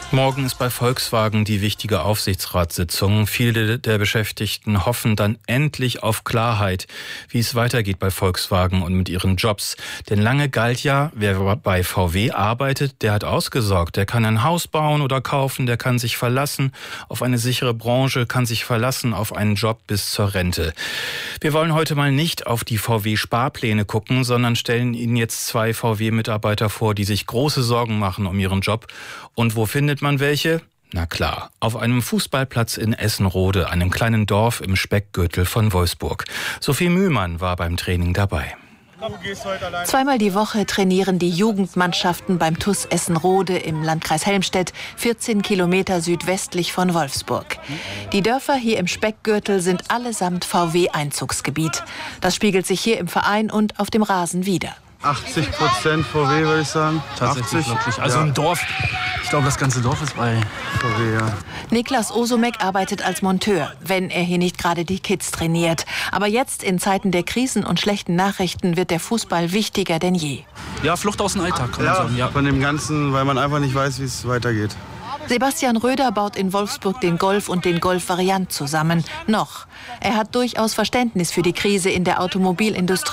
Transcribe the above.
Morgen ist bei Volkswagen die wichtige Aufsichtsratssitzung. Viele der Beschäftigten hoffen dann endlich auf Klarheit, wie es weitergeht bei Volkswagen und mit ihren Jobs. Denn lange galt ja, wer bei VW arbeitet, der hat ausgesorgt. Der kann ein Haus bauen oder kaufen, der kann sich verlassen auf eine sichere Branche, kann sich verlassen auf einen Job bis zur Rente. Wir wollen heute mal nicht auf die VW-Sparpläne gucken, sondern stellen Ihnen jetzt zwei VW-Mitarbeiter vor, die sich große Sorgen machen um ihren Job. Und wo findet man welche? Na klar, auf einem Fußballplatz in Essenrode, einem kleinen Dorf im Speckgürtel von Wolfsburg. Sophie Mühlmann war beim Training dabei. Zweimal die Woche trainieren die Jugendmannschaften beim TuS Essenrode im Landkreis Helmstedt, 14 Kilometer südwestlich von Wolfsburg. Die Dörfer hier im Speckgürtel sind allesamt VW-Einzugsgebiet. Das spiegelt sich hier im Verein und auf dem Rasen wider. 80% VW, würde ich sagen. Tatsächlich, wirklich. Also im Dorf, ich glaube, das ganze Dorf ist bei VW, ja. Niklas Osomek arbeitet als Monteur, wenn er hier nicht gerade die Kids trainiert. Aber jetzt, in Zeiten der Krisen und schlechten Nachrichten, wird der Fußball wichtiger denn je. Ja, Flucht aus dem Alltag, kann man sagen. Ja, von dem Ganzen, weil man einfach nicht weiß, wie es weitergeht. Sebastian Röder baut in Wolfsburg den Golf und den Golf Variant zusammen. Noch. Er hat durchaus Verständnis für die Krise in der Automobilindustrie.